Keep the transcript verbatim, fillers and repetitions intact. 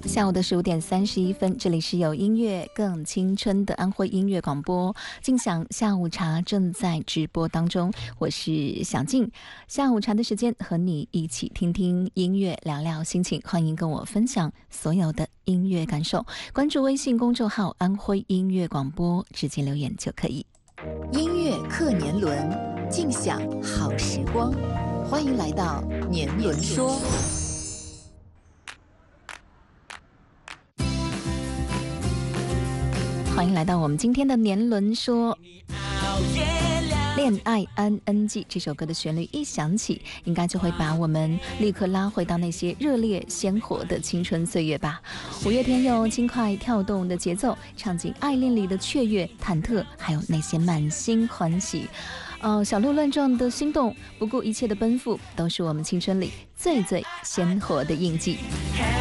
下午的十五点三十一分，这里是有音乐更青春的安徽音乐广播，静享下午茶正在直播当中，我是小静。下午茶的时间和你一起听听音乐，聊聊心情，欢迎跟我分享所有的音乐感受。关注微信公众号安徽音乐广播，直接留言就可以。 音乐客年轮，静享好时光，欢迎来到年轮说。 欢迎来到我们今天的年轮说。恋爱 N N G 这首歌的旋律一响起，应该就会把我们立刻拉回到那些热烈鲜活的青春岁月吧。五月天用轻快跳动的节奏唱进爱恋里的雀跃、忐忑，还有那些满心欢喜。呃，小鹿乱撞的心动，不顾一切的奔赴，都是我们青春里最最鲜活的印记。